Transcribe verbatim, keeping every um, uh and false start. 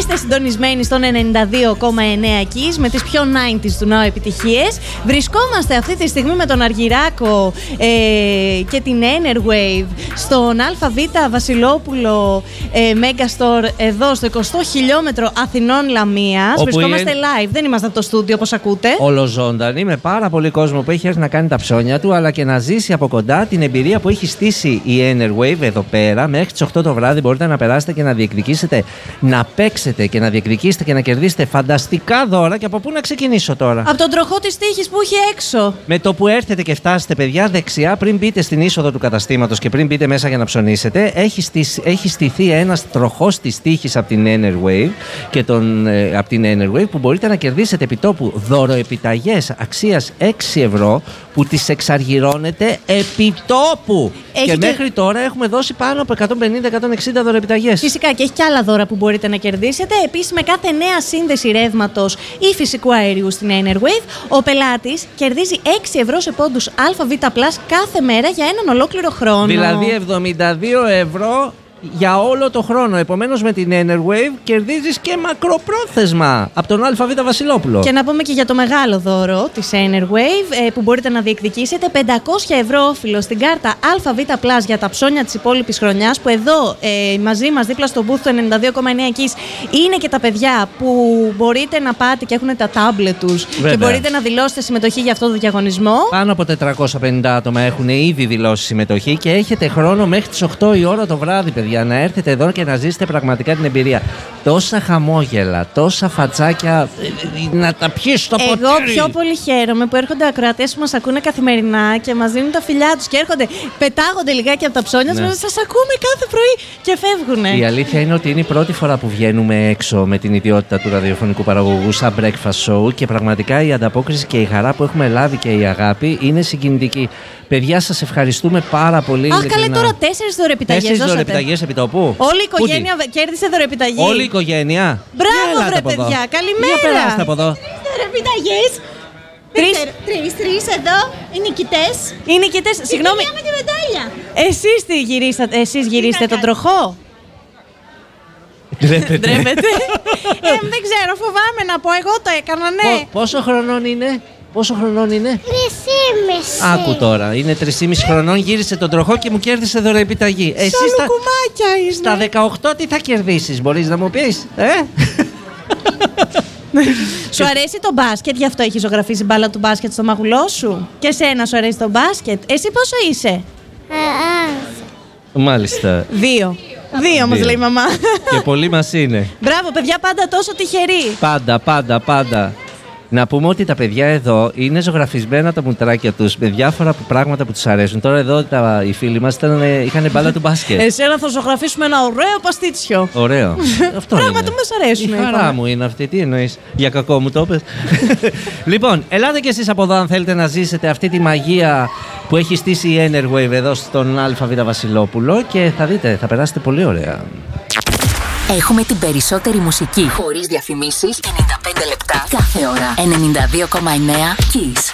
Είστε συντονισμένοι στον ενενήντα δύο κόμμα εννέα Kiss με τις πιο ενενήντα του Now επιτυχίες. Βρισκόμαστε αυτή τη στιγμή με τον Αργυράκο ε, και την Enerwave στον ΑΒ Βασιλόπουλο ε, Megastore εδώ στο εικοστό χιλιόμετρο Αθηνών Λαμίας. Βρισκόμαστε είναι... live, δεν είμαστε από το στούντιο όπως ακούτε. Ολοζώντανοι με πάρα πολύ κόσμο που έχει έρθει να κάνει τα ψώνια του, αλλά και να ζήσει από κοντά την εμπειρία που έχει στήσει η Enerwave εδώ πέρα. Μέχρι τις οκτώ το βράδυ μπορείτε να περάσετε και να διεκδικήσετε, να παίξετε και να διεκδικήσετε και να κερδίσετε φανταστικά δώρα. Και από πού να ξεκινήσω τώρα? Από τον τροχό της τύχης που έχει έξω. Με το που έρθετε και φτάσετε, παιδιά, δεξιά, πριν μπείτε στην είσοδο του καταστήματος και πριν μπείτε μέσα για να ψωνίσετε, έχει, στηθεί, έχει στηθεί ένας τροχός της τύχης από την Enerwave και τον, ε, από την Enerwave που μπορείτε να κερδίσετε επιτόπου δωροεπιταγές αξίας έξι ευρώ που τις εξαργυρώνετε επιτόπου. Έχει και, και μέχρι τώρα έχουμε δώσει πάνω από εκατόν πενήντα με εκατόν εξήντα δωροεπιταγές. Φυσικά και έχει και άλλα δώρα που μπορείτε να κερδίσετε. Επίσης, με κάθε νέα σύνδεση ρεύματος ή φυσικού αερίου στην Enerwave, ο πελάτης κερδίζει έξι ευρώ σε πόντους ΑΒ Plus κάθε μέρα για έναν ολόκληρο χρόνο. Δηλαδή εβδομήντα δύο ευρώ για όλο το χρόνο. Επομένως, με την Enerwave κερδίζεις και μακροπρόθεσμα από τον ΑΒ Βασιλόπουλο. Και να πούμε και για το μεγάλο δώρο της Enerwave που μπορείτε να διεκδικήσετε πεντακόσια ευρώ όφιλο στην κάρτα ΑΒ Plus για τα ψώνια της υπόλοιπης χρονιάς. Που εδώ ε, μαζί μας, δίπλα στο booth του ενενήντα δύο κόμμα εννέα Kiss, είναι και τα παιδιά που μπορείτε να πάτε και έχουν τα τάμπλετ τους. Βέβαια. Και μπορείτε να δηλώσετε συμμετοχή για αυτό το διαγωνισμό. Πάνω από τετρακόσια πενήντα άτομα έχουν ήδη δηλώσει συμμετοχή και έχετε χρόνο μέχρι τις οκτώ η ώρα το βράδυ, παιδιά, για να έρθετε εδώ και να ζήσετε πραγματικά την εμπειρία. Τόσα χαμόγελα, τόσα φατσάκια, να τα πιεις στο ποτήρι. Εγώ πιο πολύ χαίρομαι που έρχονται ακροατές που μας ακούνε καθημερινά και μας δίνουν τα φιλιά τους και έρχονται, πετάγονται λιγάκι από τα ψώνια τους, ναι. Σας ακούμε κάθε πρωί και φεύγουνε. Η αλήθεια είναι ότι είναι η πρώτη φορά που βγαίνουμε έξω με την ιδιότητα του ραδιοφωνικού παραγωγού σαν breakfast show και πραγματικά η ανταπόκριση και η χαρά που έχουμε λάβει και η αγάπη είναι συγκινητική. Παιδιά, σας ευχαριστούμε πάρα πολύ. Αχ, καλέ, τώρα τέσσερις δωρεπιταγές. Τέσσερις δωρεπιταγές επιτόπου. Όλη η οικογένεια κέρδισε δωρεπιταγή. Όλη η οικογένεια. Μπράβο, βρε παιδιά, καλημέρα. Για περάστε από εδώ. Δωρεπιταγές. Τρεις, τρεις, τρεις εδώ, οι νικητές. Οι νικητές, συγγνώμη. με τη μετάλλια. Εσείς τι γυρίσατε, εσείς γυρίσετε τον τροχό. Ντρέπεται. ε, δεν ξέρω, φοβάμαι να πω, εγώ το έκανα, ναι. Πόσο χρονών είναι? Πόσο χρονών είναι? Τρισήμιση. Άκου τώρα, είναι τρισήμιση χρονών, γύρισε τον τροχό και μου κέρδισε δωρεεπιταγή. Εσύ στα κουμάκια είσαι. Στα δεκαοκτώ τι θα κερδίσεις, μπορείς να μου πεις, ε? Σου αρέσει το μπάσκετ, γι' αυτό έχεις ζωγραφίσει μπάλα του μπάσκετ στο μαγουλό σου? Και εσένα σου αρέσει το μπάσκετ? Εσύ πόσο είσαι? Μάλιστα. Δύο. Δύο μας λέει η μαμά. Και πολύ μας είναι. Μπράβο, παιδιά, πάντα τόσο τυχεροί. Πάντα, πάντα, πάντα. Να πούμε ότι τα παιδιά εδώ είναι ζωγραφισμένα τα μουτράκια τους με διάφορα πράγματα που τους αρέσουν. Τώρα εδώ τα, οι φίλοι μας είχαν μπάλα του μπάσκετ. Εσένα θα ζωγραφίσουμε ένα ωραίο παστίτσιο. Ωραίο. Αυτό πράγματα που μας αρέσουν. Η χαρά είπαμε. Μου είναι αυτή. Τι εννοείς? Για κακό μου το πες. Λοιπόν, ελάτε κι εσείς από εδώ αν θέλετε να ζήσετε αυτή τη μαγεία που έχει στήσει η Enerwave εδώ στον ΑΒ Βασιλόπουλο και θα δείτε, θα περάσετε πολύ ωραία. Έχουμε την περισσότερη μουσική χωρίς διαφημίσεις, ενενήντα πέντε λεπτά κάθε ώρα. ενενήντα δύο κόμμα εννέα Kiss.